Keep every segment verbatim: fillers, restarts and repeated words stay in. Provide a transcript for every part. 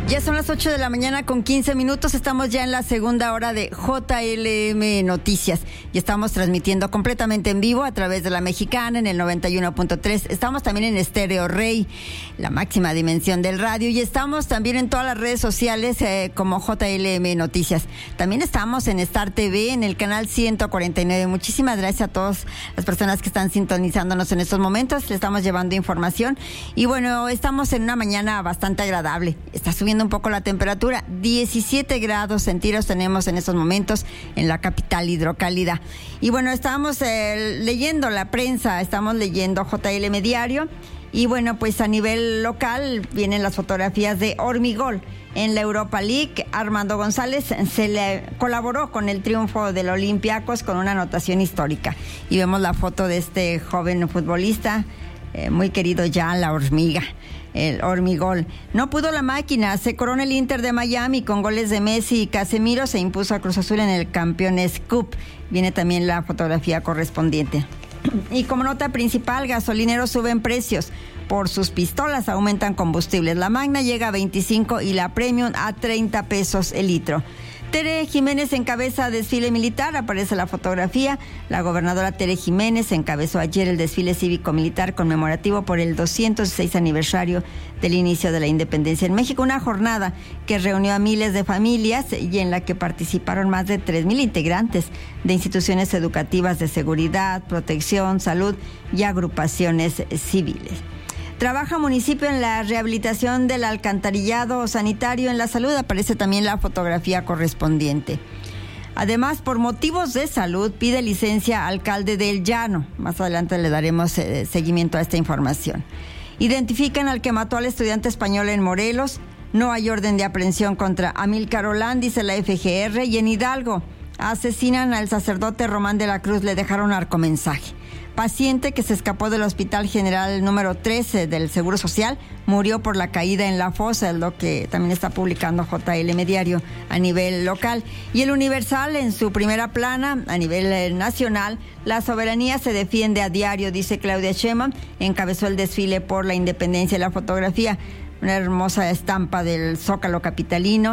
Ya son las ocho de la mañana con quince minutos, estamos ya en la segunda hora de J L M Noticias y estamos transmitiendo completamente en vivo a través de La Mexicana en el noventa y uno punto tres. Estamos también en Estéreo Rey, la máxima dimensión del radio, y estamos también en todas las redes sociales eh, como J L M Noticias. También estamos en Star T V en el canal ciento cuarenta y nueve. Muchísimas gracias a todas las personas que están sintonizándonos en estos momentos. Le estamos llevando información y bueno, estamos en una mañana bastante agradable. Está subiendo un poco la temperatura, diecisiete grados centígrados tenemos en estos momentos en la capital hidrocálida. Y bueno, estamos eh, leyendo la prensa, estamos leyendo J L M Diario y bueno, pues a nivel local vienen las fotografías de Hormigol. En la Europa League, Armando González se le colaboró con el triunfo del Olympiacos con una anotación histórica. Y vemos la foto de este joven futbolista, eh, muy querido ya, la hormiga. El Hormigol. No pudo la máquina, se corona el Inter de Miami con goles de Messi y Casemiro, se impuso a Cruz Azul en el Campeones Cup. Viene también la fotografía correspondiente. Y como nota principal, gasolineros suben precios. Por sus pistolas aumentan combustibles. La Magna llega a veinticinco y la Premium a treinta pesos el litro. Tere Jiménez encabeza desfile militar, aparece la fotografía. La gobernadora Tere Jiménez encabezó ayer el desfile cívico-militar conmemorativo por el doscientos seis aniversario del inicio de la independencia en México, una jornada que reunió a miles de familias y en la que participaron más de tres mil integrantes de instituciones educativas de seguridad, protección, salud y agrupaciones civiles. Trabaja municipio en la rehabilitación del alcantarillado sanitario en la salud. Aparece también la fotografía correspondiente. Además, por motivos de salud, pide licencia alcalde del Llano. Más adelante le daremos eh, seguimiento a esta información. Identifican al que mató al estudiante español en Morelos. No hay orden de aprehensión contra Amílcar Olán, dice la F G R. Y en Hidalgo, asesinan al sacerdote Román de la Cruz, le dejaron narcomensaje. Paciente que se escapó del Hospital General número trece del Seguro Social murió por la caída en la fosa, es lo que también está publicando J L M Diario a nivel local. Y el Universal en su primera plana a nivel nacional, la soberanía se defiende a diario, dice Claudia Sheinbaum, encabezó el desfile por la independencia. La fotografía, una hermosa estampa del Zócalo capitalino,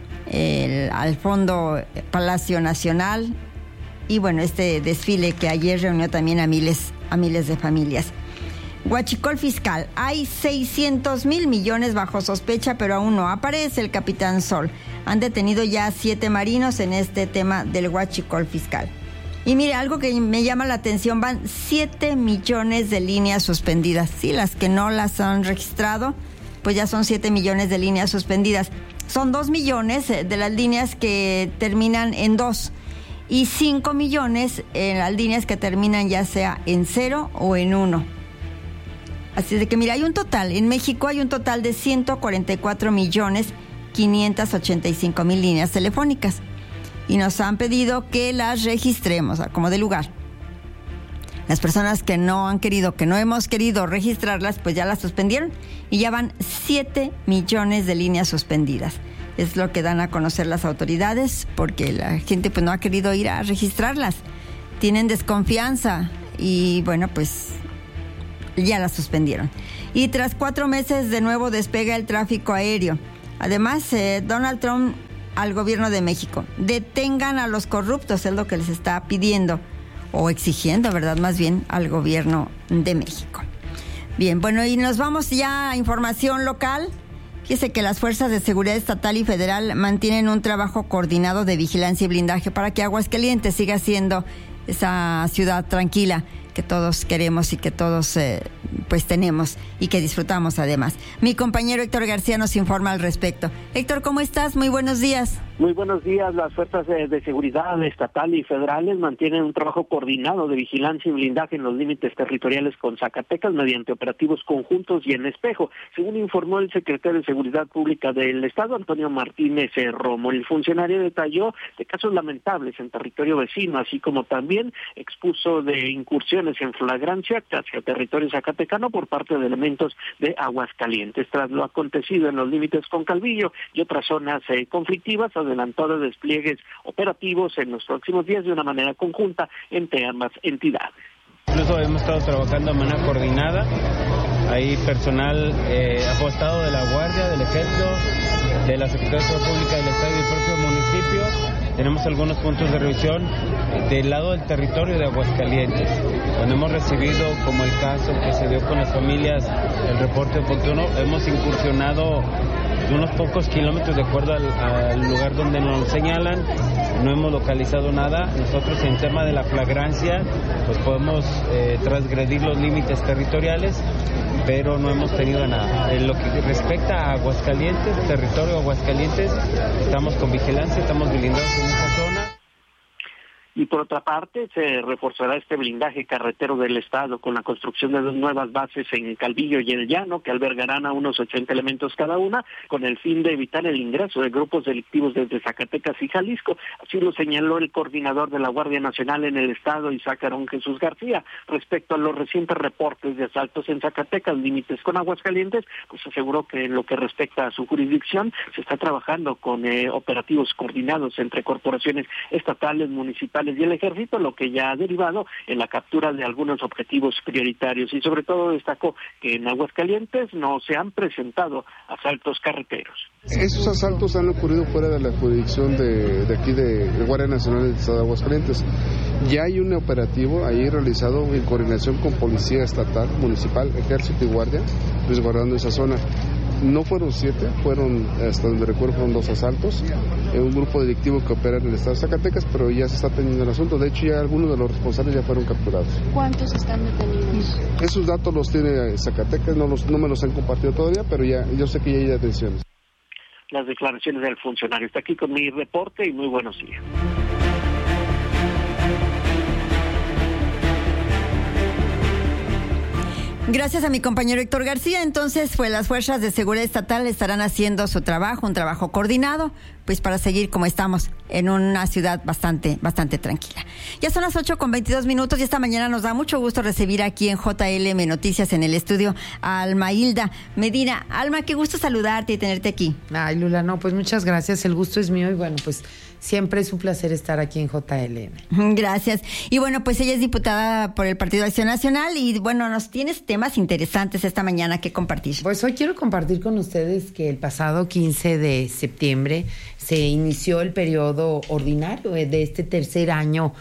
el, al fondo Palacio Nacional. Y bueno, este desfile que ayer reunió también a miles, a miles de familias. Huachicol fiscal. Hay seiscientos mil millones bajo sospecha, pero aún no aparece el Capitán Sol. Han detenido ya siete marinos en este tema del huachicol fiscal. Y mire, algo que me llama la atención, van siete millones de líneas suspendidas. Sí, las que no las han registrado, pues ya son siete millones de líneas suspendidas. Son dos millones de las líneas que terminan en dos. Y cinco millones en las líneas que terminan ya sea en cero o en uno. Así de que mira, hay un total, en México hay un total de ciento cuarenta y cuatro millones quinientos ochenta y cinco mil líneas telefónicas. Y nos han pedido que las registremos, como de lugar. Las personas que no han querido, que no hemos querido registrarlas, pues ya las suspendieron y ya van siete millones de líneas suspendidas. Es lo que dan a conocer las autoridades, porque la gente pues no ha querido ir a registrarlas. Tienen desconfianza y bueno, pues ya las suspendieron. Y tras cuatro meses de nuevo despega el tráfico aéreo. Además, eh, Donald Trump al gobierno de México: detengan a los corruptos, es lo que les está pidiendo o exigiendo, ¿verdad? Más bien al gobierno de México. Bien, bueno, y nos vamos ya a información local. Fíjese que las fuerzas de seguridad estatal y federal mantienen un trabajo coordinado de vigilancia y blindaje para que Aguascalientes siga siendo esa ciudad tranquila que todos queremos y que todos eh, pues tenemos y que disfrutamos además. Mi compañero Héctor García nos informa al respecto. Héctor, ¿cómo estás? Muy buenos días. Muy buenos días. Las fuerzas de, de seguridad estatal y federales mantienen un trabajo coordinado de vigilancia y blindaje en los límites territoriales con Zacatecas mediante operativos conjuntos y en espejo, según informó el secretario de Seguridad Pública del Estado, Antonio Martínez Romo. El funcionario detalló de casos lamentables en territorio vecino, así como también expuso de incursiones en flagrancia hacia territorio zacatecano por parte de elementos de Aguascalientes. Tras lo acontecido en los límites con Calvillo y otras zonas eh, conflictivas, adelantó de despliegues operativos en los próximos días de una manera conjunta entre ambas entidades. Incluso hemos estado trabajando de manera coordinada hay personal eh, apostado de la Guardia, del Ejército, de la Secretaría de Seguridad Pública del Estado y del propio municipio. Tenemos algunos puntos de revisión del lado del territorio de Aguascalientes, donde hemos recibido, como el caso que se dio con las familias, el reporte oportuno. Hemos incursionado unos pocos kilómetros de acuerdo al, al lugar donde nos señalan. No hemos localizado nada. Nosotros, en tema de la flagrancia, pues podemos eh, transgredir los límites territoriales, pero no hemos tenido nada. En lo que respecta a Aguascalientes, territorio Aguascalientes, estamos con vigilancia, estamos blindados en esa zona. Y por otra parte, se reforzará este blindaje carretero del Estado con la construcción de dos nuevas bases en Calvillo y El Llano, que albergarán a unos ochenta elementos cada una, con el fin de evitar el ingreso de grupos delictivos desde Zacatecas y Jalisco. Así lo señaló el coordinador de la Guardia Nacional en el Estado, Isaac Aarón Jesús García. Respecto a los recientes reportes de asaltos en Zacatecas, límites con Aguascalientes, pues aseguró que en lo que respecta a su jurisdicción, se está trabajando con eh, operativos coordinados entre corporaciones estatales, municipales y el Ejército, lo que ya ha derivado en la captura de algunos objetivos prioritarios, y sobre todo destacó que en Aguascalientes no se han presentado asaltos carreteros. Esos asaltos han ocurrido fuera de la jurisdicción de, de aquí de, de Guardia Nacional del Estado de Aguascalientes. Ya hay un operativo ahí realizado en coordinación con Policía Estatal, Municipal, Ejército y Guardia, resguardando esa zona. No fueron siete, fueron, hasta donde recuerdo, fueron dos asaltos. Eh, un grupo delictivo que opera en el estado de Zacatecas, pero ya se está teniendo el asunto. De hecho, ya algunos de los responsables ya fueron capturados. ¿Cuántos están detenidos? Esos datos los tiene Zacatecas, no, los, no me los han compartido todavía, pero ya yo sé que ya hay detenciones. Las declaraciones del funcionario. Está aquí con mi reporte y muy buenos días. Gracias a mi compañero Héctor García. Entonces, pues las fuerzas de seguridad estatal estarán haciendo su trabajo, un trabajo coordinado, pues para seguir como estamos en una ciudad bastante, bastante tranquila. Ya son las ocho con veintidós minutos y esta mañana nos da mucho gusto recibir aquí en J L M Noticias en el estudio a Alma Hilda Medina. Alma, qué gusto saludarte y tenerte aquí. Ay, Lula, no, pues muchas gracias, el gusto es mío y bueno, pues siempre es un placer estar aquí en J L M. Gracias. Y bueno, pues ella es diputada por el Partido Acción Nacional y bueno, nos tienes temas interesantes esta mañana que compartir. Pues hoy quiero compartir con ustedes que el pasado quince de septiembre se inició el periodo ordinario de este tercer año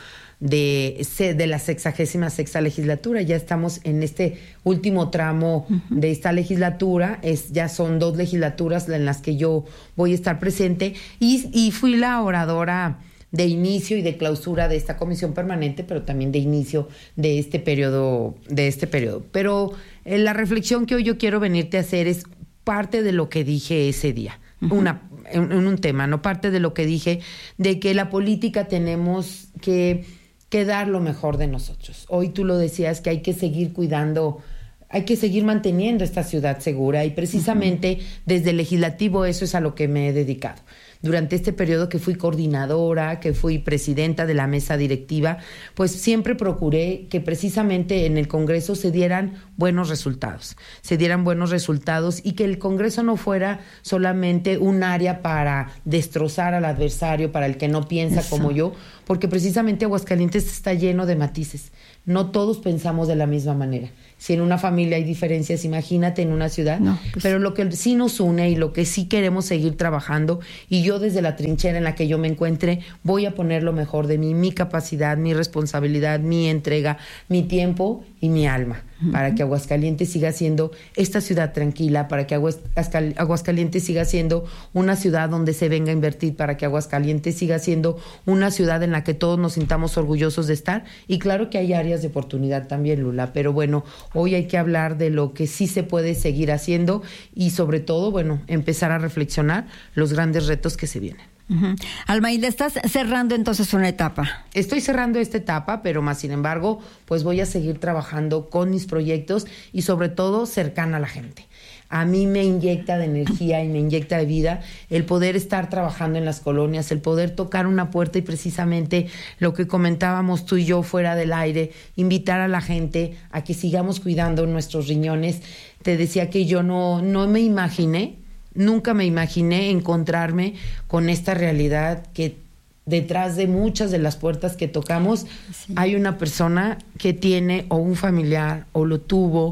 de, de la sexagésima sexta legislatura. Ya estamos en este último tramo uh-huh. de esta legislatura. Es, ya son dos legislaturas en las que yo voy a estar presente y, y fui la oradora de inicio y de clausura de esta comisión permanente, pero también de inicio de este periodo, de este periodo. Pero eh, la reflexión que hoy yo quiero venirte a hacer es parte de lo que dije ese día. Uh-huh. Una en, en un tema, no parte de lo que dije, de que la política tenemos que, que dar lo mejor de nosotros. Hoy tú lo decías, que hay que seguir cuidando, hay que seguir manteniendo esta ciudad segura y precisamente uh-huh. desde el legislativo eso es a lo que me he dedicado. Durante este periodo que fui coordinadora, que fui presidenta de la mesa directiva, pues siempre procuré que precisamente en el Congreso se dieran buenos resultados, se dieran buenos resultados y que el Congreso no fuera solamente un área para destrozar al adversario, para el que no piensa Eso. como yo, porque precisamente Aguascalientes está lleno de matices. No todos pensamos de la misma manera. Si en una familia hay diferencias, imagínate en una ciudad. No, pues... Pero lo que sí nos une y lo que sí queremos seguir trabajando, y yo desde la trinchera en la que yo me encuentre, voy a poner lo mejor de mí, mi capacidad, mi responsabilidad, mi entrega, mi tiempo y mi alma, uh-huh. para que Aguascalientes siga siendo esta ciudad tranquila, para que Aguas, Aguascalientes siga siendo una ciudad donde se venga a invertir, para que Aguascalientes siga siendo una ciudad en la que todos nos sintamos orgullosos de estar. Y claro que hay áreas de oportunidad también, Lula, pero bueno, hoy hay que hablar de lo que sí se puede seguir haciendo y sobre todo, bueno, empezar a reflexionar los grandes retos que se vienen. Uh-huh. Alma Hilda, estás cerrando entonces una etapa. Estoy cerrando esta etapa, pero más sin embargo, pues voy a seguir trabajando con mis proyectos y sobre todo cercana a la gente. A mí me inyecta de energía y me inyecta de vida el poder estar trabajando en las colonias, el poder tocar una puerta y precisamente lo que comentábamos tú y yo fuera del aire, invitar a la gente a que sigamos cuidando nuestros riñones. Te decía que yo no, no me imaginé, nunca me imaginé encontrarme con esta realidad que detrás de muchas de las puertas que tocamos sí. hay una persona que tiene o un familiar o lo tuvo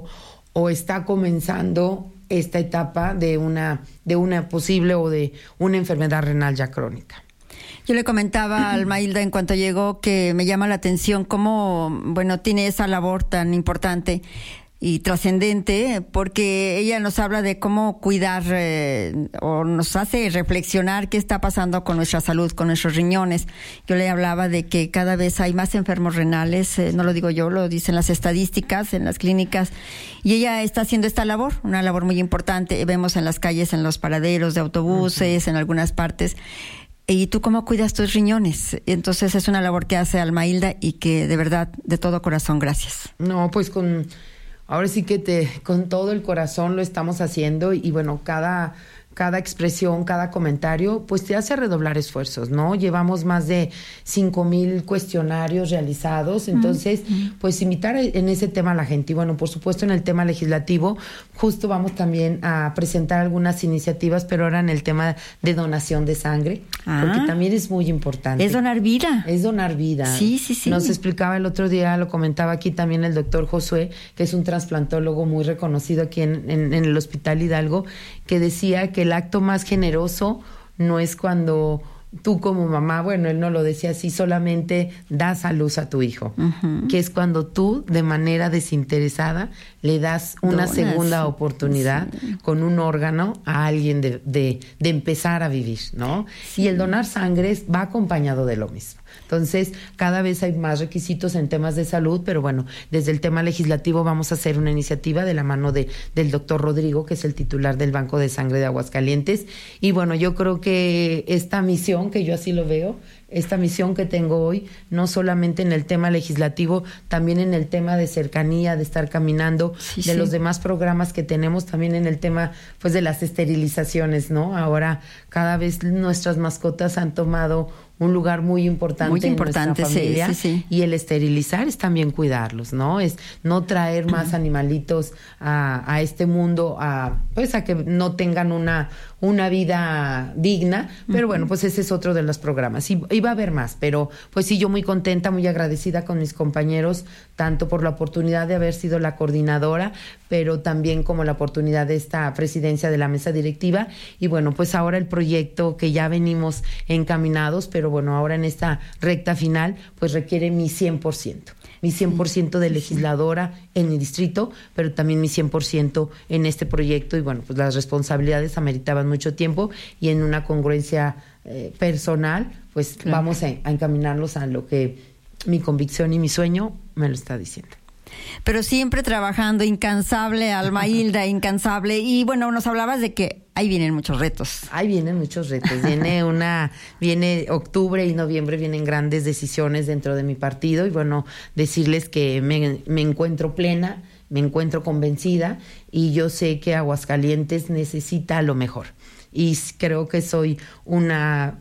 o está comenzando esta etapa de una, de una posible o de una enfermedad renal ya crónica. Yo le comentaba a Almailda en cuanto llegó que me llama la atención cómo, bueno, tiene esa labor tan importante y trascendente, porque ella nos habla de cómo cuidar eh, o nos hace reflexionar qué está pasando con nuestra salud, con nuestros riñones. Yo le hablaba de que cada vez hay más enfermos renales, eh, no lo digo yo, lo dicen las estadísticas en las clínicas, y ella está haciendo esta labor, una labor muy importante. Vemos en las calles, en los paraderos de autobuses, uh-huh. en algunas partes. ¿Y tú cómo cuidas tus riñones? Entonces es una labor que hace Almailda y que de verdad, de todo corazón, gracias. No, pues con... Ahora sí que te, con todo el corazón lo estamos haciendo y, y bueno, cada, cada expresión, cada comentario, pues te hace redoblar esfuerzos, ¿no? Llevamos más de cinco mil cuestionarios realizados, entonces, uh-huh. pues invitar en ese tema a la gente. Y bueno, por supuesto en el tema legislativo, justo vamos también a presentar algunas iniciativas, pero ahora en el tema de donación de sangre, ah, porque también es muy importante. Es donar vida. Es donar vida. Sí, sí, sí. Nos explicaba el otro día, lo comentaba aquí también el doctor Josué, que es un trasplantólogo muy reconocido aquí en, en, en el Hospital Hidalgo, que decía que el acto más generoso no es cuando tú como mamá, bueno, él no lo decía así, solamente das a luz a tu hijo, uh-huh. que es cuando tú de manera desinteresada le das una Donas. segunda oportunidad sí. con un órgano a alguien de, de, de empezar a vivir, ¿no? Sí. Y el donar sangre va acompañado de lo mismo. Entonces, cada vez hay más requisitos en temas de salud, pero bueno, desde el tema legislativo vamos a hacer una iniciativa de la mano de, del doctor Rodrigo, que es el titular del Banco de Sangre de Aguascalientes. Y bueno, yo creo que esta misión, que yo así lo veo, esta misión que tengo hoy, no solamente en el tema legislativo, también en el tema de cercanía, de estar caminando, sí, de sí. los demás programas que tenemos, también en el tema pues de las esterilizaciones, ¿no? Ahora cada vez nuestras mascotas han tomado un lugar muy importante, muy importante en nuestra familia, sí, sí, sí. y el esterilizar es también cuidarlos, ¿no? Es no traer más uh-huh. animalitos a, a este mundo, a pues a que no tengan una una vida digna, pero uh-huh. bueno, pues ese es otro de los programas. Y, y va a haber más, pero pues sí, yo muy contenta, muy agradecida con mis compañeros, tanto por la oportunidad de haber sido la coordinadora, pero también como la oportunidad de esta presidencia de la mesa directiva. Y bueno, pues ahora el proyecto que ya venimos encaminados, pero bueno, ahora en esta recta final, pues requiere mi cien por ciento. Mi cien por ciento de legisladora en mi distrito, pero también mi cien por ciento en este proyecto. Y bueno, pues las responsabilidades ameritaban mucho tiempo y en una congruencia eh, personal, pues claro. vamos a, a encaminarlos a lo que mi convicción y mi sueño me lo está diciendo. Pero siempre trabajando, incansable, Almailda, incansable. Y bueno, nos hablabas de que ahí vienen muchos retos. Ahí vienen muchos retos. Viene una, viene octubre y noviembre, vienen grandes decisiones dentro de mi partido. Y bueno, decirles que me, me encuentro plena, me encuentro convencida y yo sé que Aguascalientes necesita lo mejor. Y creo que soy una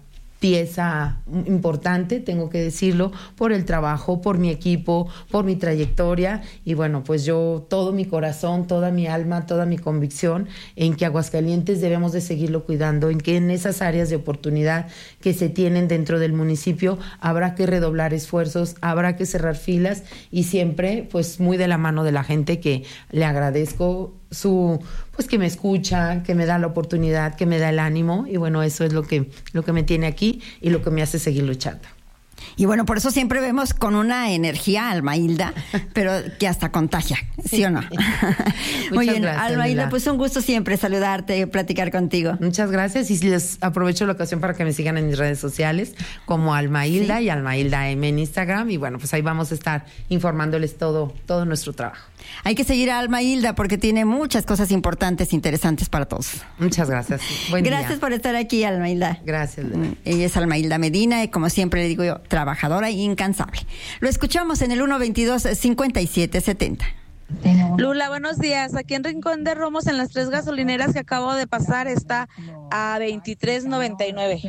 pieza importante, tengo que decirlo, por el trabajo, por mi equipo, por mi trayectoria y bueno, pues yo todo mi corazón, toda mi alma, toda mi convicción en que Aguascalientes debemos de seguirlo cuidando, en que en esas áreas de oportunidad que se tienen dentro del municipio habrá que redoblar esfuerzos, habrá que cerrar filas y siempre pues muy de la mano de la gente que le agradezco su pues que me escucha, que me da la oportunidad, que me da el ánimo y bueno, eso es lo que lo que me tiene aquí y lo que me hace seguir luchando. Y bueno, por eso siempre vemos con una energía Almailda, pero que hasta contagia, ¿sí, sí o no? Muy bien, gracias, Almailda, Lila. Pues un gusto siempre saludarte, platicar contigo. Muchas gracias y les aprovecho la ocasión para que me sigan en mis redes sociales como Almailda ¿sí? y Almailda M en Instagram y bueno, pues ahí vamos a estar informándoles todo, todo nuestro trabajo. Hay que seguir a Almailda porque tiene muchas cosas importantes, interesantes para todos. Muchas gracias. Buen gracias día. por estar aquí, Almailda. Gracias. Lila. Ella es Almailda Medina y como siempre le digo yo, trabajadora e incansable. Lo escuchamos en el uno veintidós cincuenta y siete setenta. Lula, buenos días. Aquí en Rincón de Romos, en las tres gasolineras que acabo de pasar, está a veintitrés noventa y nueve.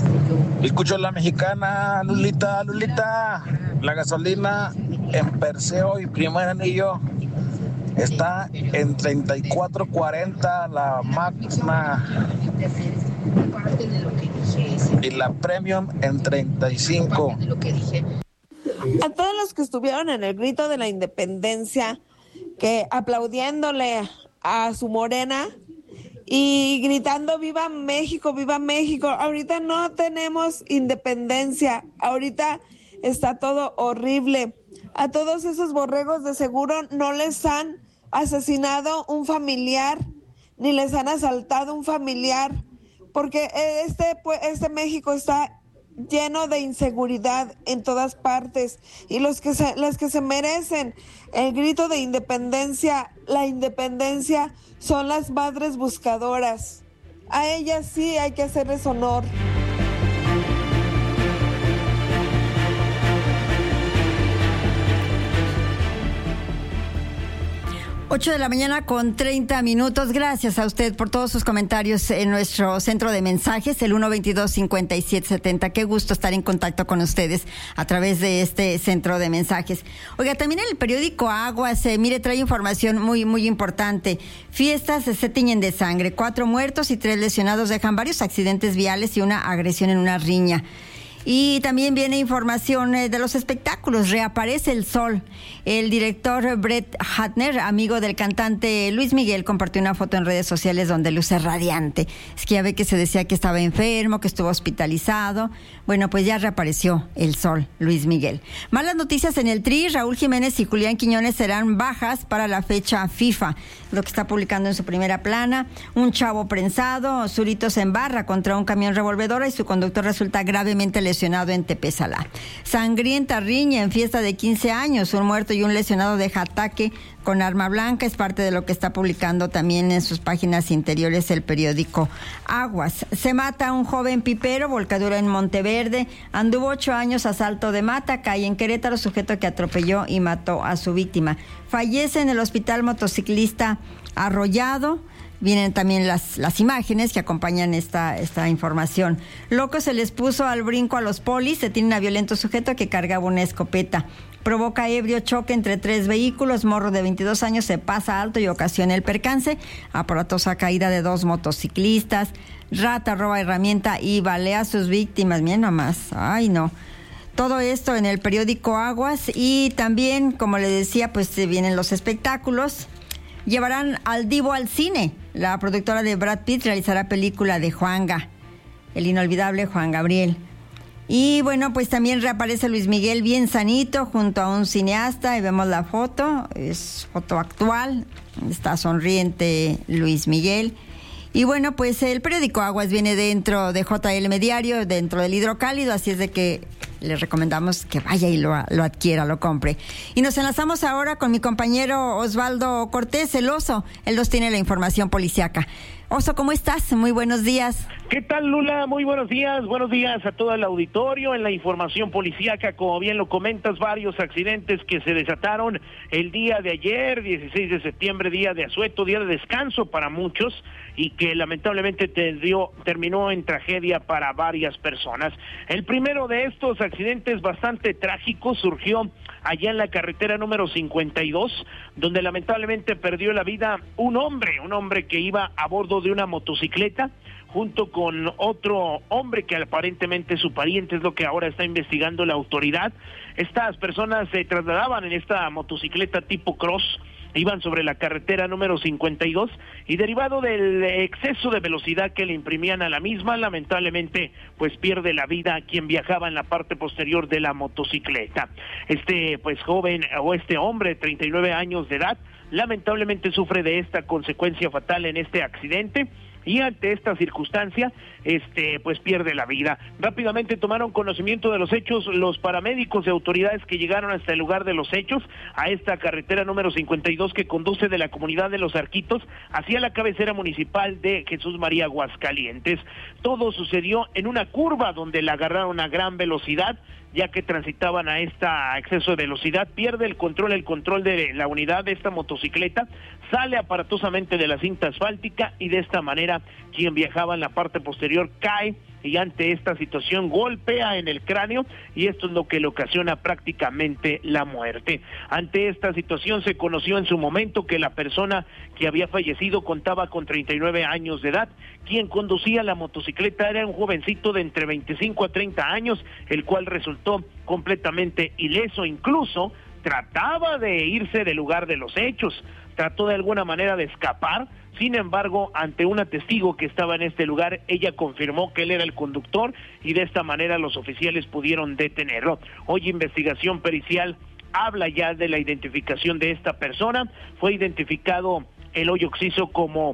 Escucho la mexicana, Lulita, Lulita. La gasolina en Perseo y Primer Anillo está en treinta y cuatro cuarenta, la máxima. Y la Premium en treinta y cinco. A todos los que estuvieron en el grito de la independencia que aplaudiéndole a su morena y gritando viva México, viva México. Ahorita no tenemos independencia, ahorita está todo horrible. A todos esos borregos de seguro no les han asesinado un familiar, ni les han asaltado un familiar, porque este, pues, este México está lleno de inseguridad en todas partes, y los que se, los que se merecen el grito de independencia, la independencia, son las madres buscadoras. A ellas sí hay que hacerles honor. ocho de la mañana con treinta minutos. Gracias a usted por todos sus comentarios en nuestro centro de mensajes, el uno veintidós cincuenta y siete setenta. Qué gusto estar en contacto con ustedes a través de este centro de mensajes. Oiga, también en el periódico Aguas, eh, mire, trae información muy, muy importante. Fiestas se tiñen de sangre. Cuatro muertos y tres lesionados dejan varios accidentes viales y una agresión en una riña. Y también viene información eh, de los espectáculos. Reaparece el sol. El director Brett Ratner, amigo del cantante Luis Miguel, compartió una foto en redes sociales donde luce radiante. Es que ya ve que se decía que estaba enfermo, que estuvo hospitalizado. Bueno, pues ya reapareció el sol, Luis Miguel. Malas noticias en el Tri. Raúl Jiménez y Julián Quiñones serán bajas para la fecha FIFA. Lo que está publicando en su primera plana. Un chavo prensado, Zurito se embarra contra un camión revolvedora y su conductor resulta gravemente lesionado en Tepezalá. Sangrienta riña en fiesta de quince años. Un muerto y un lesionado deja ataque con arma blanca. Es parte de lo que está publicando también en sus páginas interiores el periódico Aguas. Se mata a un joven pipero, volcadura en Monteverde. Anduvo ocho años a Salto de Mata, cae en Querétaro, sujeto que atropelló y mató a su víctima. Fallece en el hospital motociclista arrollado. Vienen también las, las imágenes que acompañan esta, esta información. Loco se les puso al brinco a los polis. Detienen a violento sujeto que cargaba una escopeta. Provoca ebrio choque entre tres vehículos. Morro de veintidós años se pasa alto y ocasiona el percance. Aparatosa caída de dos motociclistas. Rata roba herramienta y balea a sus víctimas. Miren nomás. Ay, no. Todo esto en el periódico Aguas. Y también, como le decía, pues vienen los espectáculos. Llevarán al Divo al cine. La productora de Brad Pitt realizará película de Juanga, el inolvidable Juan Gabriel. Y bueno, pues también reaparece Luis Miguel bien sanito junto a un cineasta y vemos la foto, es foto actual, está sonriente Luis Miguel. Y bueno, pues el periódico Aguas viene dentro de J L M Diario, dentro del Hidrocálido, así es de que les recomendamos que vaya y lo, lo adquiera, lo compre. Y nos enlazamos ahora con mi compañero Osvaldo Cortés, el Oso. Él nos tiene la información policiaca. Oso, ¿cómo estás? Muy buenos días. ¿Qué tal, Lula? Muy buenos días. Buenos días a todo el auditorio. En la información policíaca, como bien lo comentas, varios accidentes que se desataron el día de ayer, dieciséis de septiembre, día de asueto, día de descanso para muchos, y que lamentablemente tendió, terminó en tragedia para varias personas. El primero de estos accidentes bastante trágicos surgió allá en la carretera número cincuenta y dos, donde lamentablemente perdió la vida un hombre, un hombre que iba a bordo de una motocicleta, junto con otro hombre que aparentemente es su pariente, es lo que ahora está investigando la autoridad. Estas personas se trasladaban en esta motocicleta tipo cross, iban sobre la carretera número cincuenta y dos y derivado del exceso de velocidad que le imprimían a la misma, lamentablemente pues pierde la vida quien viajaba en la parte posterior de la motocicleta. Este pues joven o este hombre de treinta y nueve años de edad lamentablemente sufre de esta consecuencia fatal en este accidente. Y ante esta circunstancia, este, pues pierde la vida. Rápidamente tomaron conocimiento de los hechos los paramédicos y autoridades que llegaron hasta el lugar de los hechos, a esta carretera número cincuenta y dos que conduce de la comunidad de Los Arquitos hacia la cabecera municipal de Jesús María, Aguascalientes. Todo sucedió en una curva donde la agarraron a gran velocidad, ya que transitaban a este exceso de velocidad, pierde el control, el control de la unidad de esta motocicleta, sale aparatosamente de la cinta asfáltica y de esta manera quien viajaba en la parte posterior cae y ante esta situación golpea en el cráneo y esto es lo que le ocasiona prácticamente la muerte. Ante esta situación se conoció en su momento que la persona que había fallecido contaba con treinta y nueve años de edad, quien conducía la motocicleta era un jovencito de entre veinticinco a treinta años, el cual resultó completamente ileso, incluso trataba de irse del lugar de los hechos, trató de alguna manera de escapar. Sin embargo, ante una testigo que estaba en este lugar, ella confirmó que él era el conductor y de esta manera los oficiales pudieron detenerlo. Hoy investigación pericial habla ya de la identificación de esta persona. Fue identificado el hoyo occiso como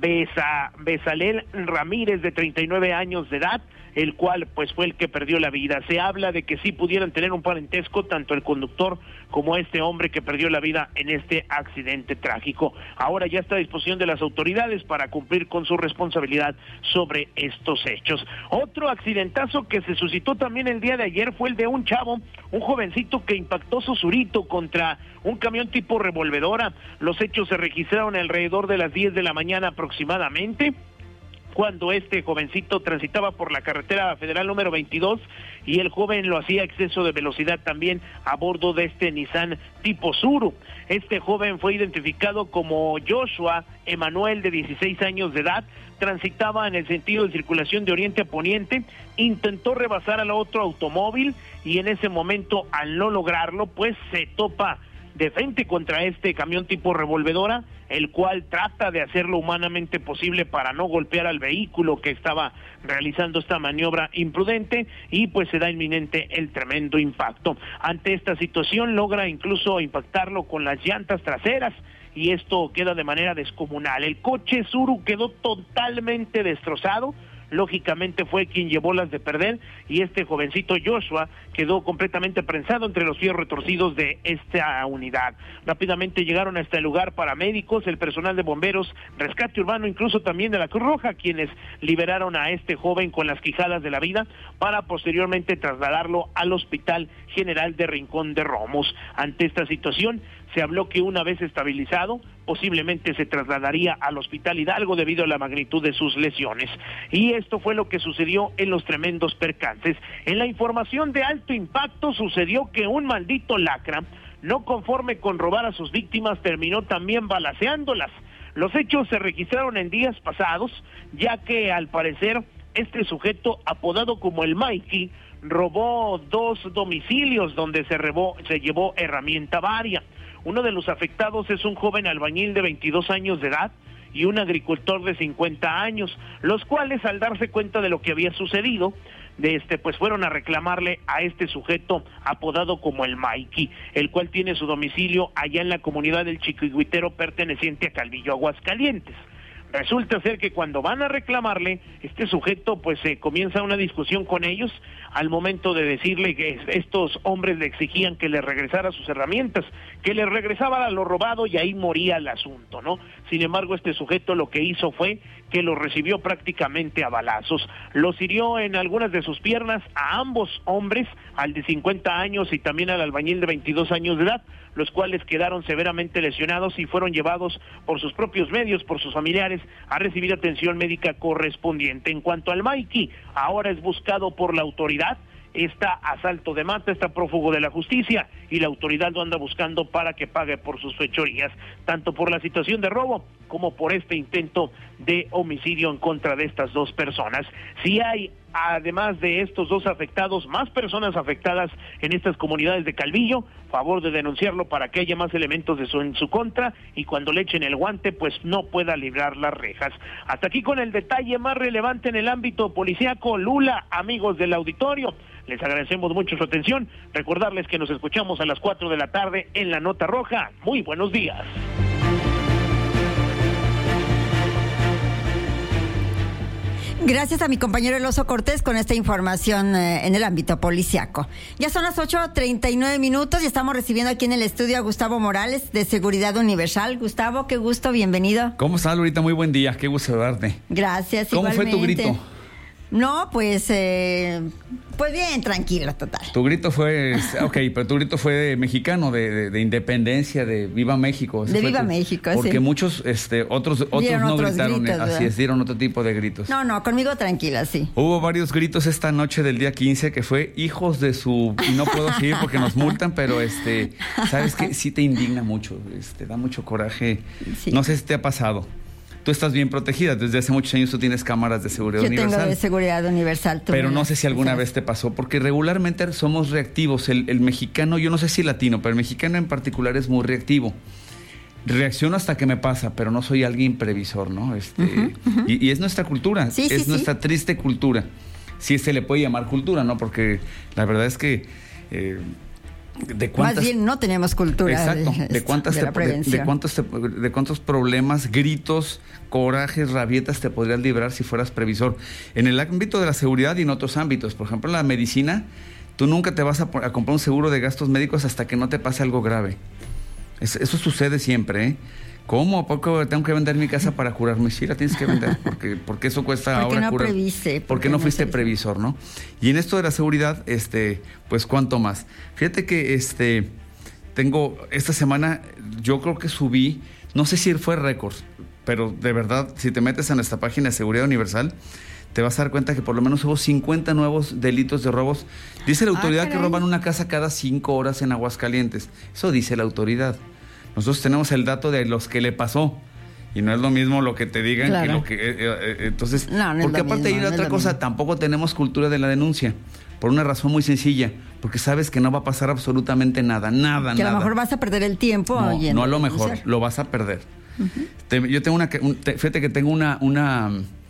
Besa, Besalel Ramírez, de treinta y nueve años de edad, el cual pues fue el que perdió la vida. Se habla de que sí pudieran tener un parentesco tanto el conductor como este hombre que perdió la vida en este accidente trágico. Ahora ya está a disposición de las autoridades para cumplir con su responsabilidad sobre estos hechos. Otro accidentazo que se suscitó también el día de ayer fue el de un chavo, un jovencito que impactó su surito contra un camión tipo revolvedora. Los hechos se registraron alrededor de las diez de la mañana aproximadamente, cuando este jovencito transitaba por la carretera federal número veintidós y el joven lo hacía a exceso de velocidad también a bordo de este Nissan tipo Tsuru. Este joven fue identificado como Joshua Emanuel, de dieciséis años de edad, transitaba en el sentido de circulación de oriente a poniente, intentó rebasar al otro automóvil y en ese momento, al no lograrlo, pues se topa de frente contra este camión tipo revolvedora, el cual trata de hacer lo humanamente posible para no golpear al vehículo que estaba realizando esta maniobra imprudente, y pues se da inminente el tremendo impacto. Ante esta situación logra incluso impactarlo con las llantas traseras, y esto queda de manera descomunal. El coche Tsuru quedó totalmente destrozado. Lógicamente fue quien llevó las de perder, y este jovencito Joshua quedó completamente prensado entre los fierros retorcidos de esta unidad. Rápidamente llegaron hasta el lugar paramédicos, el personal de bomberos, rescate urbano, incluso también de la Cruz Roja, quienes liberaron a este joven con las quijadas de la vida para posteriormente trasladarlo al Hospital General de Rincón de Romos. Ante esta situación, se habló que una vez estabilizado, posiblemente se trasladaría al Hospital Hidalgo debido a la magnitud de sus lesiones. Y esto fue lo que sucedió en los tremendos percances. En la información de alto impacto sucedió que un maldito lacra, no conforme con robar a sus víctimas, terminó también balaceándolas. Los hechos se registraron en días pasados, ya que al parecer este sujeto, apodado como el Mikey, robó dos domicilios donde se, rebó, se llevó herramienta varia. Uno de los afectados es un joven albañil de veintidós años de edad y un agricultor de cincuenta años, los cuales, al darse cuenta de lo que había sucedido, de este pues fueron a reclamarle a este sujeto apodado como el Mikey, el cual tiene su domicilio allá en la comunidad del Chiquihuitero, perteneciente a Calvillo, Aguascalientes. Resulta ser que cuando van a reclamarle, este sujeto pues eh, comienza una discusión con ellos al momento de decirle que estos hombres le exigían que le regresara sus herramientas, que le regresaba lo robado, y ahí moría el asunto, ¿no? Sin embargo, este sujeto lo que hizo fue que lo recibió prácticamente a balazos. Los hirió en algunas de sus piernas a ambos hombres, al de cincuenta años y también al albañil de veintidós años de edad, los cuales quedaron severamente lesionados y fueron llevados por sus propios medios, por sus familiares, a recibir atención médica correspondiente. En cuanto al Mikey, ahora es buscado por la autoridad, está a salto de mata, está prófugo de la justicia, y la autoridad lo anda buscando para que pague por sus fechorías, tanto por la situación de robo como por este intento de homicidio en contra de estas dos personas. Si hay, además de estos dos afectados, más personas afectadas en estas comunidades de Calvillo, favor de denunciarlo para que haya más elementos de su, en su contra, y cuando le echen el guante, pues no pueda librar las rejas. Hasta aquí con el detalle más relevante en el ámbito policíaco. Lula, amigos del auditorio, les agradecemos mucho su atención. Recordarles que nos escuchamos a las cuatro de la tarde en La Nota Roja. Muy buenos días. Gracias a mi compañero El Oso Cortés con esta información eh, en el ámbito policiaco. Ya son las ocho treinta y nueve minutos y estamos recibiendo aquí en el estudio a Gustavo Morales de Seguridad Universal. Gustavo, qué gusto, bienvenido. ¿Cómo estás, Lurita? Muy buen día, qué gusto darte. Gracias, ¿Cómo igualmente. fue tu grito? No, pues, eh, pues bien, tranquilo, total. Tu grito fue, ok, pero tu grito fue mexicano, de, de, de independencia, de Viva México. De Viva tu, México, porque sí. Porque muchos, este, otros, otros no otros gritaron, gritos, así es, dieron otro tipo de gritos. No, no, conmigo tranquila, sí. Hubo varios gritos esta noche del día quince que fue hijos de su, y no puedo seguir porque nos multan, pero este, sabes que sí te indigna mucho, este, da mucho coraje. Sí. No sé si te ha pasado. tú estás bien protegida. Desde hace muchos años tú tienes cámaras de seguridad Yo universal. Yo tengo de seguridad universal. Pero no sé si alguna ¿sabes? vez te pasó, porque regularmente somos reactivos. El, el mexicano, yo no sé si latino, pero el mexicano en particular es muy reactivo. Reacciono hasta que me pasa, pero no soy alguien previsor, ¿no? Este, uh-huh, uh-huh. Y, y es nuestra cultura, sí, es sí, nuestra sí. triste cultura. Si se le puede llamar cultura, ¿no? Porque la verdad es que... Eh, de cuántas, más bien no tenemos cultura exacto, de, de, de, cuántas de, te, la prevención. de, de, cuántos te, de cuántos problemas, gritos, corajes, rabietas te podrías librar si fueras previsor. En el ámbito de la seguridad y en otros ámbitos, por ejemplo, en la medicina, tú nunca te vas a, a comprar un seguro de gastos médicos hasta que no te pase algo grave. Es, eso sucede siempre, ¿eh? ¿Cómo? ¿A poco tengo que vender mi casa para curarme? Sí, la tienes que vender, porque, porque eso cuesta porque ahora no curar. Previste, porque, porque no fuiste previsor, ¿no? Y en esto de la seguridad, este, pues cuánto más. Fíjate que este tengo, esta semana, yo creo que subí, no sé si fue récord, pero de verdad, si te metes a nuestra página de Seguridad Universal, te vas a dar cuenta que por lo menos hubo cincuenta nuevos delitos de robos. Dice la autoridad ah, que roban una casa cada cinco horas en Aguascalientes. Eso dice la autoridad. Nosotros tenemos el dato de los que le pasó. Y no es lo mismo lo que te digan claro. que lo que... Eh, eh, entonces, no, no porque aparte de ir a otra cosa, mismo. Tampoco tenemos cultura de la denuncia. Por una razón muy sencilla. Porque sabes que no va a pasar absolutamente nada. Nada, que nada. a lo mejor vas a perder el tiempo. No, no a lo mejor. Denunciar. Lo vas a perder. Uh-huh. Te, yo tengo una... Un, te, fíjate que tengo una, una...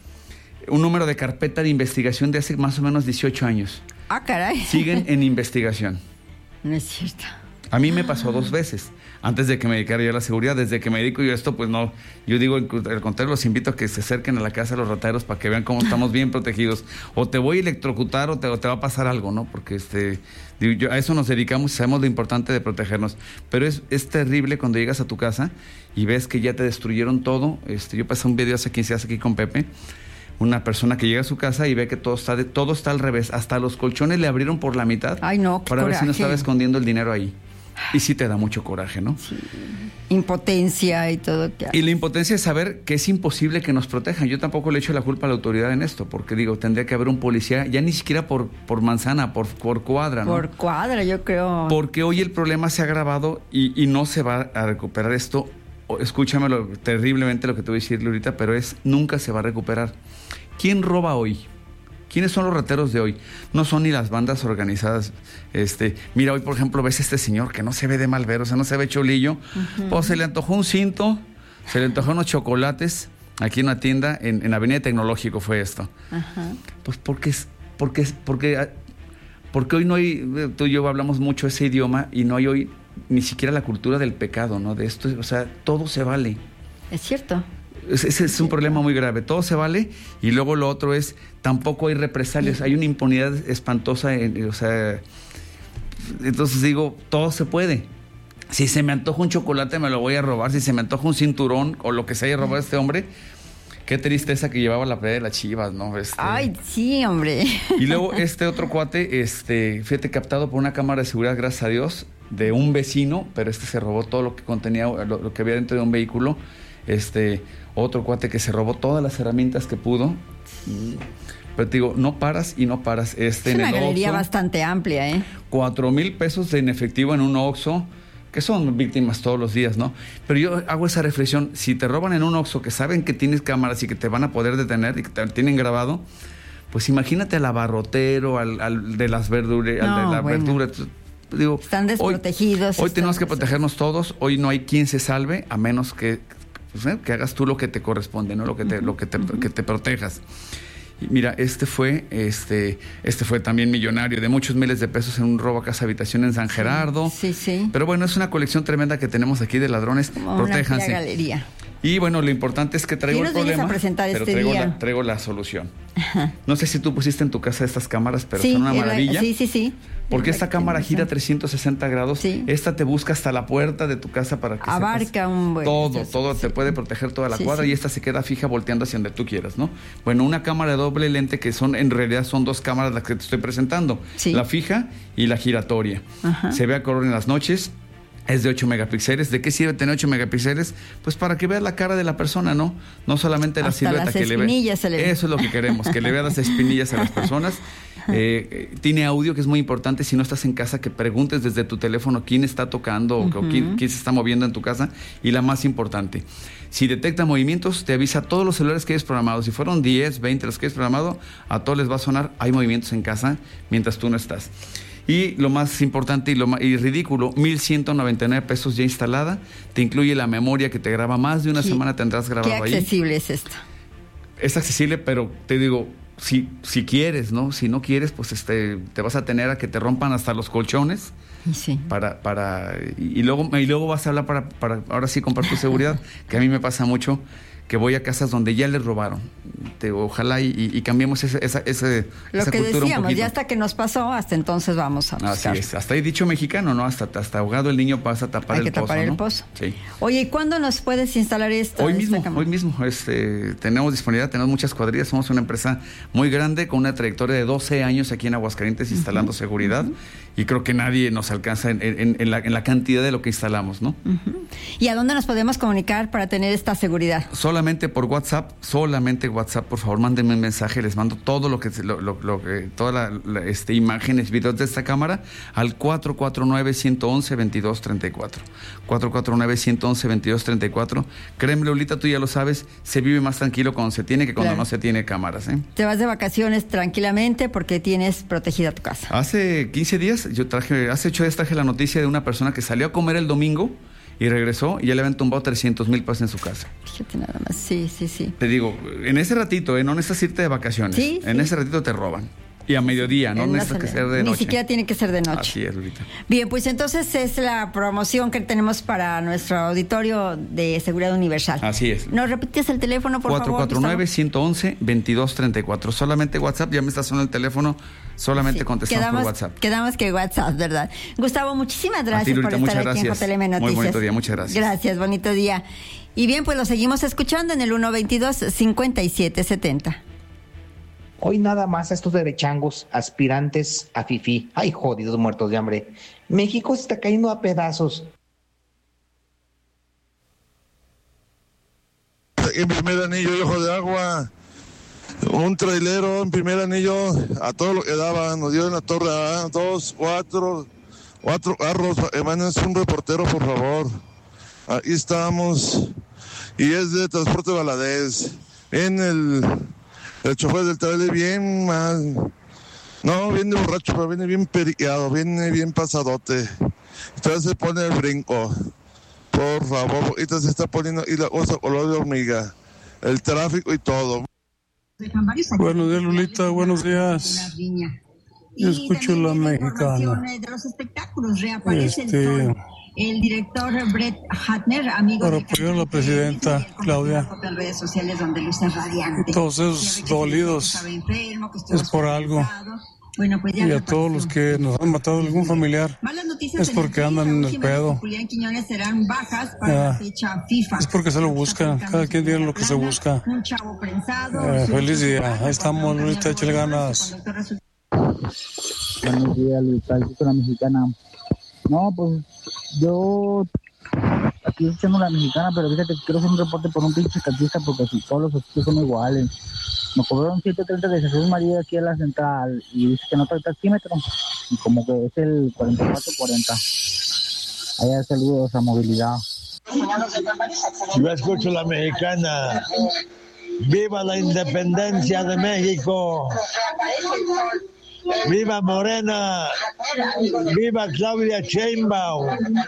un número de carpeta de investigación de hace más o menos dieciocho años. Ah, caray. Siguen en investigación. No es cierto. A mí me pasó dos veces, antes de que me dedicara yo a la seguridad. Desde que me dedico yo a esto, pues no, yo digo, al contrario, los invito a que se acerquen a la casa de los rateros para que vean cómo estamos bien protegidos. O te voy a electrocutar o te, o te va a pasar algo, ¿no? Porque este, digo, yo, a eso nos dedicamos y sabemos lo importante de protegernos. Pero es, es terrible cuando llegas a tu casa y ves que ya te destruyeron todo. Este, yo pasé un video hace quince días aquí con Pepe. Una persona que llega a su casa y ve que todo está de, todo está al revés. Hasta los colchones le abrieron por la mitad. Ay, no, qué para coraje. ver si no estaba escondiendo el dinero ahí. Y sí te da mucho coraje, ¿no? Sí. Impotencia y todo. Y la impotencia es saber que es imposible que nos protejan. Yo tampoco le echo la culpa a la autoridad en esto, porque digo, tendría que haber un policía, ya ni siquiera por, por manzana, por, por cuadra, ¿no? Por cuadra, yo creo. Porque hoy el problema se ha agravado y, y no se va a recuperar esto. Escúchame lo, terriblemente lo que te voy a decir ahorita, pero es, nunca se va a recuperar. ¿Quién roba hoy? ¿Quiénes son los rateros de hoy? No son ni las bandas organizadas. Este, mira, hoy, por ejemplo, ves a este señor que no se ve de mal ver, o sea, no se ve cholillo. Uh-huh. Pues se le antojó un cinto, se le antojó unos chocolates. Aquí en una tienda, en, en Avenida Tecnológico fue esto. Uh-huh. Pues porque, porque, porque, porque hoy no hay, tú y yo hablamos mucho ese idioma y no hay hoy ni siquiera la cultura del pecado, ¿no? De esto, o sea, todo se vale. Es cierto. Ese es un problema muy grave. Todo se vale y luego lo otro es, tampoco hay represalias. Hay una impunidad espantosa. En, o sea, entonces digo, todo se puede. Si se me antoja un chocolate me lo voy a robar. Si se me antoja un cinturón o lo que se haya robado este hombre, qué tristeza que llevaba la playa de las Chivas, ¿no? Este, Ay, sí, hombre. Y luego este otro cuate, este, fíjate, captado por una cámara de seguridad, gracias a Dios, de un vecino, pero este se robó todo lo que contenía, lo, lo que había dentro de un vehículo. Este, otro cuate que se robó todas las herramientas que pudo. Sí. Pero te digo, no paras y no paras. Este, es en una el galería Oxxo, bastante amplia, ¿eh? Cuatro mil pesos en efectivo en un Oxxo, que son víctimas todos los días, ¿no? Pero yo hago esa reflexión, si te roban en un Oxxo que saben que tienes cámaras y que te van a poder detener y que te tienen grabado, pues imagínate al abarrotero, al, al de las verduras, no, al de la bueno. verdura. Digo, están desprotegidos. Hoy, hoy tenemos que protegernos todos, hoy no hay quien se salve, a menos que Pues, ¿eh? que hagas tú lo que te corresponde, ¿no? Lo que te, uh-huh. lo que te, uh-huh. que te protejas. Y mira, este fue, este, este fue también millonario, de muchos miles de pesos en un robo a casa habitación en San Gerardo. Sí, sí. Pero bueno, es una colección tremenda que tenemos aquí de ladrones. Como protéjanse. Una galería. Y bueno, lo importante es que traigo el problema, a presentar pero este traigo, día? La, traigo la solución. Ajá. No sé si tú pusiste en tu casa estas cámaras, pero sí, son una maravilla. La, sí, sí, sí. Porque esta cámara gira trescientos sesenta grados. Sí. Esta te busca hasta la puerta de tu casa para que abarca sepas un buen todo, sí, todo sí. te puede proteger toda la sí, cuadra sí. y esta se queda fija volteando hacia donde tú quieras, ¿no? Bueno, una cámara de doble lente que son en realidad son dos cámaras las que te estoy presentando, sí. la fija y la giratoria. Ajá. Se ve a color en las noches. Es de ocho megapíxeles. ¿De qué sirve tener ocho megapíxeles? Pues para que veas la cara de la persona, ¿no? No solamente la Hasta silueta las que le ve. Se le ve. Eso es lo que queremos, que le veas las espinillas a las personas. Eh, tiene audio, que es muy importante. Si no estás en casa, que preguntes desde tu teléfono quién está tocando uh-huh. o quién, quién se está moviendo en tu casa. Y la más importante, si detecta movimientos, te avisa a todos los celulares que hayas programado. Si fueron diez, veinte los que hayas programado, a todos les va a sonar, hay movimientos en casa mientras tú no estás. Y lo más importante y, lo más, y ridículo, mil ciento noventa y nueve pesos ya instalada. Te incluye la memoria que te graba. Más de una ¿Qué, semana tendrás grabado ahí. ¿Qué accesible ahí. Es esto? Es accesible, pero te digo, si, si quieres, ¿no? Si no quieres, pues este, te vas a tener a que te rompan hasta los colchones. Sí. Para, para, y, y, luego, y luego vas a hablar para, para, ahora sí, comprar tu seguridad, que a mí me pasa mucho, que voy a casas donde ya les robaron. Te, ojalá y, y, y cambiemos ese, esa, ese, Lo esa que cultura decíamos, un poquito. Ya hasta que nos pasó, hasta entonces vamos a buscar. Así es, hasta ahí dicho mexicano, ¿no? Hasta, hasta ahogado el niño pasa a tapar Hay el que pozo, tapar ¿no? el pozo. Sí. Oye, ¿y cuándo nos puedes instalar esto? Hoy mismo, hoy mismo. Este, tenemos disponibilidad, tenemos muchas cuadrillas, somos una empresa muy grande con una trayectoria de doce años aquí en Aguascalientes instalando uh-huh. seguridad uh-huh. y creo que nadie nos alcanza en, en, en, la, en la cantidad de lo que instalamos, ¿no? Uh-huh. ¿Y a dónde nos podemos comunicar para tener esta seguridad? Solamente por WhatsApp, solamente WhatsApp, por favor, mándenme un mensaje, les mando todo lo que, lo, lo, lo, todas la, la, este, imágenes, videos de esta cámara al cuatro cuatro nueve, uno uno uno, veintidós treinta y cuatro. cuatro cuatro nueve, uno uno uno, veintidós treinta y cuatro. Créeme, Lolita, tú ya lo sabes, se vive más tranquilo cuando se tiene que cuando claro. no se tiene cámaras, ¿eh? Te vas de vacaciones tranquilamente porque tienes protegida tu casa. Hace quince días, yo traje, hace ocho días traje la noticia de una persona que salió a comer el domingo y regresó y ya le habían tumbado trescientos mil pesos en su casa. Fíjate nada más, sí, sí, sí. Te digo, en ese ratito, ¿eh? No necesitas irte de vacaciones. Sí, en sí. ese ratito te roban. Y a mediodía, no necesita que ser de Ni noche. Ni siquiera tiene que ser de noche. Así es, Lolita. Bien, pues entonces es la promoción que tenemos para nuestro auditorio de Seguridad Universal. Así es. ¿Nos repites el teléfono, por cuatro cuatro nueve, uno uno uno, veintidós treinta y cuatro. Solamente WhatsApp, ya me está sonando el teléfono, solamente sí, contestamos quedamos, por WhatsApp. Quedamos que WhatsApp, ¿verdad? Gustavo, muchísimas gracias ti, Lolita, por estar aquí gracias. en J L M Noticias. Muy bonito día, muchas gracias. Gracias, bonito día. Y bien, pues lo seguimos escuchando en el uno veintidós, cincuenta y siete setenta. Hoy nada más a estos derechangos aspirantes a fifí. Ay, jodidos muertos de hambre. México se está cayendo a pedazos. En primer anillo y ojo de agua, un trailero en primer anillo, a todo lo que daba, nos dio en la torre A, dos, cuatro, cuatro carros. Emanes un reportero, por favor. Aquí estamos. Y es de Transporte Valadez. En el... El chofer del trailer bien mal. No, viene borracho, pero viene bien periqueado, viene bien pasadote. Entonces se pone el brinco. Por favor, ahorita se está poniendo y la cosa color de hormiga. El tráfico y todo. Buenos días, Lolita, buenos días. Yo escucho La Mexicana. De los espectáculos reaparece este... el, el director Brett Hatner, amigo para de apoyar a la presidenta Claudia. En redes sociales donde luce radiante. Y todos esos dolidos enfermo, es por algo. Bueno, pues ya y a todos los que nos han matado algún familiar es porque andan en el pedo. Serán bajas para ya. La fecha FIFA. Es porque se lo buscan. Cada quien tiene lo que se busca. Un chavo prensado. Eh, feliz día. Ahí estamos, Lolita, échale ganas. Buenos días, Luisa, con La Mexicana. No, pues yo aquí escuchando La Mexicana, pero fíjate que quiero hacer un reporte por un pinche taxista porque si todos los taxistas son iguales. Me cobraron siete treinta de Jesús María aquí a la central y dice que no trae taxímetro. Y como que es el cuarenta y cuatro cuarenta. Allá saludos a movilidad. Yo escucho La Mexicana. ¡Viva la independencia de México! ¡Viva Morena! ¡Viva Claudia Sheinbaum!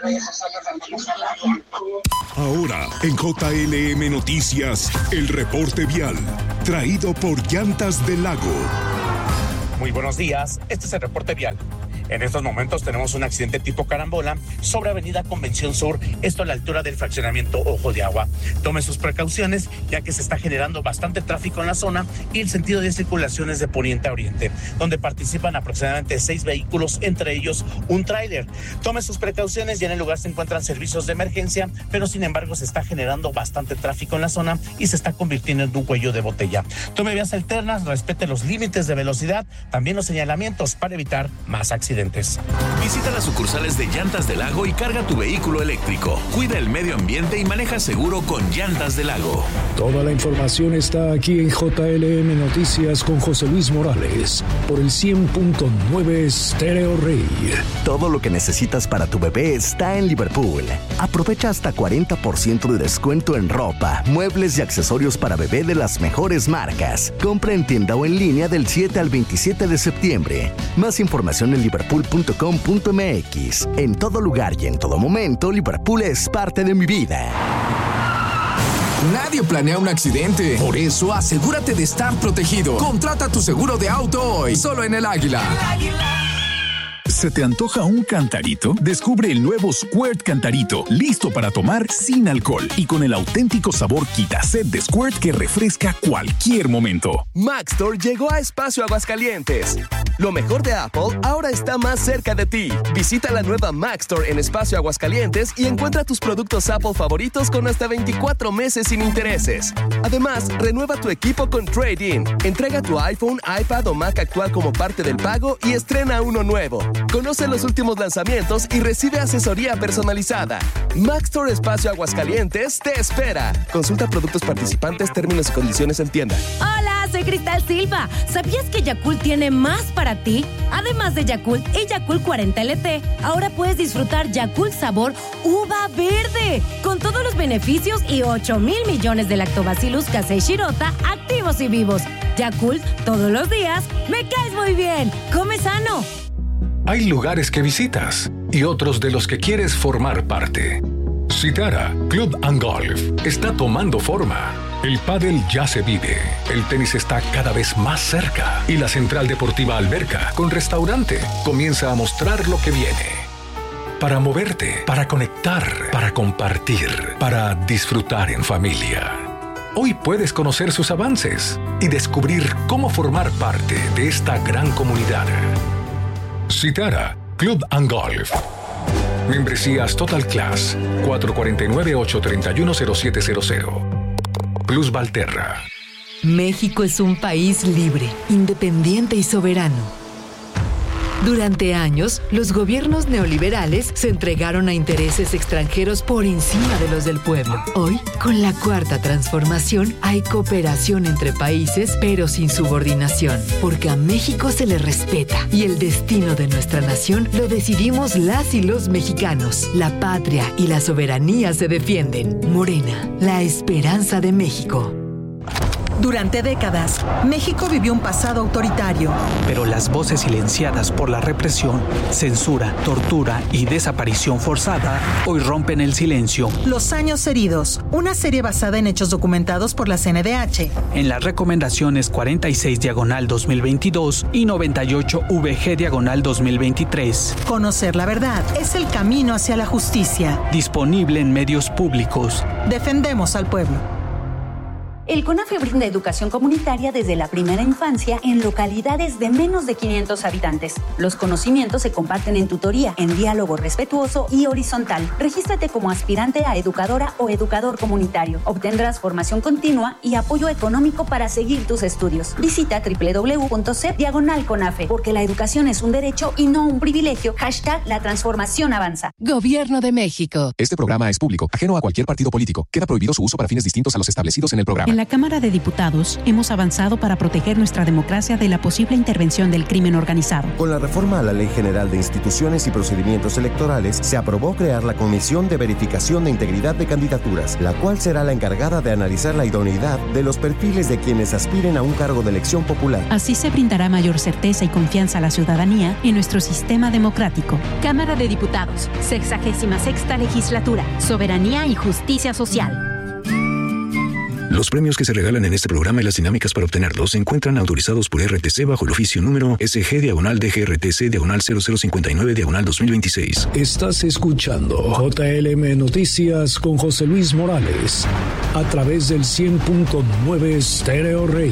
Ahora, en J L M Noticias, el reporte vial, traído por Llantas del Lago. Muy buenos días, este es el reporte vial. En estos momentos tenemos un accidente tipo carambola sobre Avenida Convención Sur, esto a la altura del fraccionamiento Ojo de Agua. Tome sus precauciones, ya que se está generando bastante tráfico en la zona y el sentido de circulación es de poniente a oriente, donde participan aproximadamente seis vehículos, entre ellos un tráiler. Tome sus precauciones, ya en el lugar se encuentran servicios de emergencia, pero sin embargo se está generando bastante tráfico en la zona y se está convirtiendo en un cuello de botella. Tome vías alternas, respete los límites de velocidad, también los señalamientos para evitar más accidentes. accidentes. Visita las sucursales de Llantas del Lago y carga tu vehículo eléctrico. Cuida el medio ambiente y maneja seguro con Llantas del Lago. Toda la información está aquí en J L M Noticias con José Luis Morales por el cien punto nueve Stereo Rey. Todo lo que necesitas para tu bebé está en Liverpool. Aprovecha hasta cuarenta por ciento de descuento en ropa, muebles y accesorios para bebé de las mejores marcas. Compra en tienda o en línea del siete al veintisiete de septiembre. Más información en liverpool punto com punto m x. En todo lugar y en todo momento, Liverpool es parte de mi vida. Nadie planea un accidente. Por eso, asegúrate de estar protegido. Contrata tu seguro de auto hoy, solo en El Águila. El Águila. ¿Se te antoja un cantarito? Descubre el nuevo Squirt Cantarito, listo para tomar sin alcohol y con el auténtico sabor Quita-Sed de Squirt que refresca cualquier momento. Maxtor llegó a Espacio Aguascalientes. Lo mejor de Apple ahora está más cerca de ti. Visita la nueva Maxtor en Espacio Aguascalientes y encuentra tus productos Apple favoritos con hasta veinticuatro meses sin intereses. Además, renueva tu equipo con Trade-in. Entrega tu iPhone, iPad o Mac actual como parte del pago y estrena uno nuevo. Conoce los últimos lanzamientos y recibe asesoría personalizada. Maxtor Espacio Aguascalientes te espera. Consulta productos participantes, términos y condiciones en tienda. Hola, soy Cristal Silva. ¿Sabías que Yakult tiene más para ti? Además de Yakult y Yakult cuarenta L T, ahora puedes disfrutar Yakult sabor uva verde, con todos los beneficios y ocho mil millones de lactobacillus casei shirota activos y vivos. Yakult, todos los días, me caes muy bien. Come sano. Hay lugares que visitas y otros de los que quieres formar parte. Citara Club and Golf está tomando forma. El pádel ya se vive, el tenis está cada vez más cerca y la Central Deportiva Alberca, con restaurante, comienza a mostrar lo que viene. Para moverte, para conectar, para compartir, para disfrutar en familia. Hoy puedes conocer sus avances y descubrir cómo formar parte de esta gran comunidad. Citara Club and Golf. Membresías Total Class cuatro cuatro nueve, ocho tres uno, cero siete cero cero. Plus Valterra. México es un país libre, independiente y soberano. Durante años, los gobiernos neoliberales se entregaron a intereses extranjeros por encima de los del pueblo. Hoy, con la Cuarta Transformación, hay cooperación entre países, pero sin subordinación, porque a México se le respeta y el destino de nuestra nación lo decidimos las y los mexicanos. La patria y la soberanía se defienden. Morena, la esperanza de México. Durante décadas, México vivió un pasado autoritario. Pero las voces silenciadas por la represión, censura, tortura y desaparición forzada hoy rompen el silencio. Los años heridos, una serie basada en hechos documentados por la C N D H. En las recomendaciones cuarenta y seis diagonal dos mil veintidós y noventa y ocho V G diagonal dos mil veintitrés. Conocer la verdad es el camino hacia la justicia. Disponible en medios públicos. Defendemos al pueblo. El CONAFE brinda educación comunitaria desde la primera infancia en localidades de menos de quinientos habitantes. Los conocimientos se comparten en tutoría, en diálogo respetuoso y horizontal. Regístrate como aspirante a educadora o educador comunitario. Obtendrás formación continua y apoyo económico para seguir tus estudios. Visita doble u doble u doble u punto c diagonal CONAFE, porque la educación es un derecho y no un privilegio. Hashtag la transformación avanza. Gobierno de México. Este programa es público, ajeno a cualquier partido político. Queda prohibido su uso para fines distintos a los establecidos en el programa. En la Cámara de Diputados hemos avanzado para proteger nuestra democracia de la posible intervención del crimen organizado. Con la reforma a la Ley General de Instituciones y Procedimientos Electorales, se aprobó crear la Comisión de Verificación de Integridad de Candidaturas, la cual será la encargada de analizar la idoneidad de los perfiles de quienes aspiren a un cargo de elección popular. Así se brindará mayor certeza y confianza a la ciudadanía en nuestro sistema democrático. Cámara de Diputados, sexagésima sexta legislatura, soberanía y justicia social. Los premios que se regalan en este programa y las dinámicas para obtenerlos se encuentran autorizados por R T C bajo el oficio número S G diagonal D G R T C diagonal cero cero cincuenta y nueve diagonal dos mil veintiséis. Estás escuchando J L M Noticias con José Luis Morales a través del cien punto nueve Stereo Rey.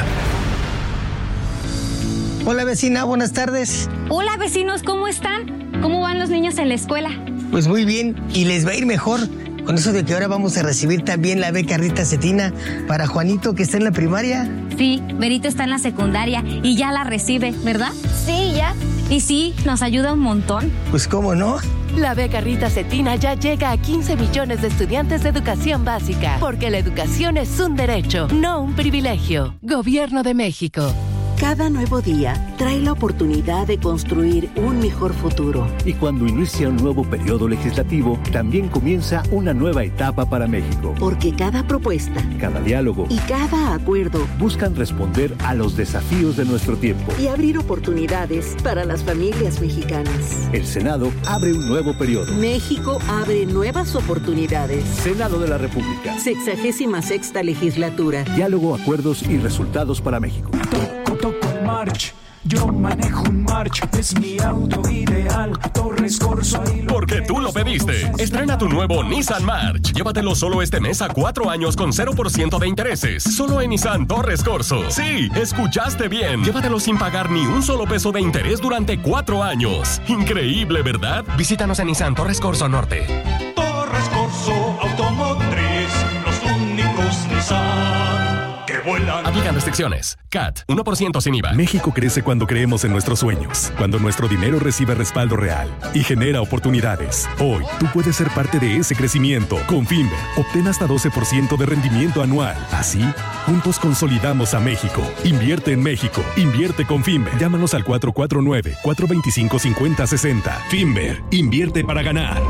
Hola vecina, buenas tardes. Hola vecinos, ¿cómo están? ¿Cómo van los niños en la escuela? Pues muy bien, y les va a ir mejor. Con eso de que ahora vamos a recibir también la beca Rita Cetina para Juanito, que está en la primaria. Sí, Berito está en la secundaria y ya la recibe, ¿verdad? Sí, ya. Y sí, nos ayuda un montón. Pues cómo no. La beca Rita Cetina ya llega a quince millones de estudiantes de educación básica, porque la educación es un derecho, no un privilegio. Gobierno de México. Cada nuevo día trae la oportunidad de construir un mejor futuro. Y cuando inicia un nuevo periodo legislativo, también comienza una nueva etapa para México. Porque cada propuesta, cada diálogo y cada acuerdo buscan responder a los desafíos de nuestro tiempo y abrir oportunidades para las familias mexicanas. El Senado abre un nuevo periodo. México abre nuevas oportunidades. Senado de la República. Sexagésima sexta legislatura. Diálogo, acuerdos y resultados para México. Toco el March, yo manejo un March, es mi auto ideal, Torres Corso y lo Porque tú lo pediste. Estrena tu nuevo Nissan March. Llévatelo solo este mes a cuatro años con cero por ciento de intereses. Solo en Nissan Torres Corso. Sí, escuchaste bien. Llévatelo sin pagar ni un solo peso de interés durante cuatro años. Increíble, ¿verdad? Visítanos en Nissan Torres Corso Norte. Torres Corso Automotriz, los únicos Nissan que vuelan. Aplican restricciones. C A T, uno por ciento sin I V A. México crece cuando creemos en nuestros sueños, cuando nuestro dinero recibe respaldo real y genera oportunidades. Hoy, tú puedes ser parte de ese crecimiento. Con Finver, obtén hasta doce por ciento de rendimiento anual. Así, juntos consolidamos a México. Invierte en México. Invierte con Finver. Llámanos al cuatro cuatro nueve, cuatro dos cinco, cinco cero seis cero. Finver, invierte para ganar.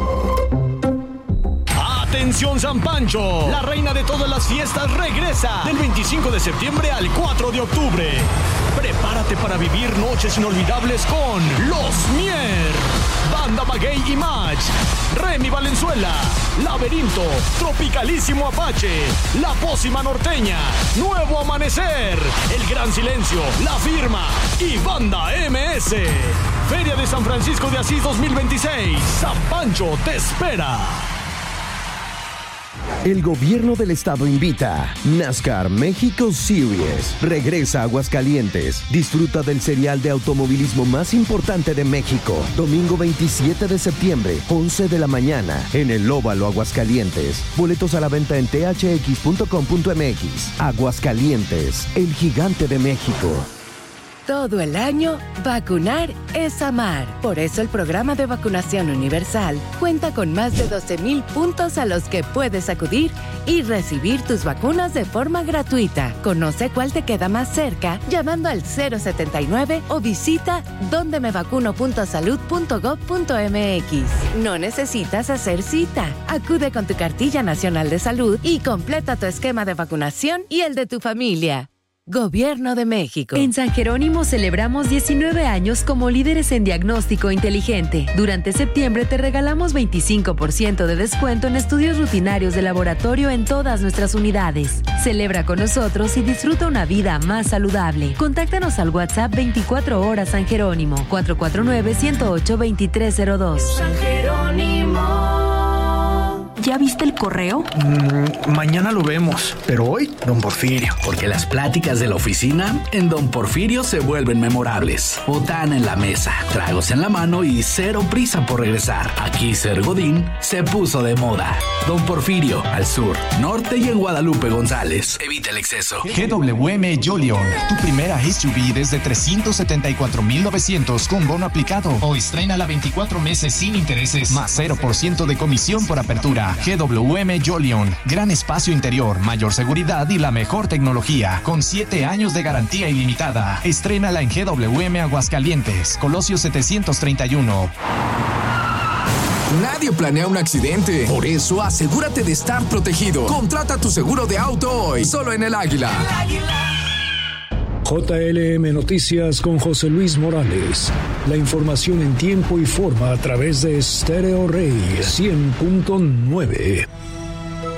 ¡Atención San Pancho! La reina de todas las fiestas regresa del veinticinco de septiembre al cuatro de octubre. Prepárate para vivir noches inolvidables con Los Mier, Banda Maguey y Match, Remy Valenzuela, Laberinto, Tropicalísimo Apache, La Pócima Norteña, Nuevo Amanecer, El Gran Silencio, La Firma y Banda M S. Feria de San Francisco de Asís dos mil veintiséis. San Pancho te espera. El gobierno del estado invita. NASCAR México Series regresa a Aguascalientes. Disfruta del serial de automovilismo más importante de México. Domingo veintisiete de septiembre, once de la mañana, en el Óvalo Aguascalientes. Boletos a la venta en t h x punto com punto m x. Aguascalientes, el gigante de México. Todo el año, vacunar es amar. Por eso el programa de vacunación universal cuenta con más de doce mil puntos a los que puedes acudir y recibir tus vacunas de forma gratuita. Conoce cuál te queda más cerca llamando al cero setenta y nueve o visita donde me vacuno punto salud punto gob punto m x. No necesitas hacer cita. Acude con tu cartilla nacional de salud y completa tu esquema de vacunación y el de tu familia. Gobierno de México. En San Jerónimo celebramos diecinueve años como líderes en diagnóstico inteligente. Durante septiembre te regalamos veinticinco por ciento de descuento en estudios rutinarios de laboratorio en todas nuestras unidades. Celebra con nosotros y disfruta una vida más saludable. Contáctanos al WhatsApp veinticuatro horas San Jerónimo, cuatro cuatro nueve, uno cero ocho, dos tres cero dos. San Jerónimo. ¿Ya viste el correo? Mm, mañana lo vemos, pero hoy, don Porfirio. Porque las pláticas de la oficina en don Porfirio se vuelven memorables. Botana en la mesa, tragos en la mano y cero prisa por regresar. Aquí ser godín se puso de moda. Don Porfirio, al sur, norte y en Guadalupe González. Evita el exceso. G W M Jolion, tu primera S U V desde trescientos setenta y cuatro mil novecientos con bono aplicado. O estrénala veinticuatro meses sin intereses, más cero por ciento de comisión por apertura. G W M Jolion, gran espacio interior, mayor seguridad y la mejor tecnología, con siete años de garantía ilimitada. Estrénala en G W M Aguascalientes, Colosio setecientos treinta y uno. Nadie planea un accidente, por eso asegúrate de estar protegido. Contrata tu seguro de auto hoy, solo en El Águila. El Águila. J L M Noticias con José Luis Morales. La información en tiempo y forma a través de Stereo Rey cien punto nueve.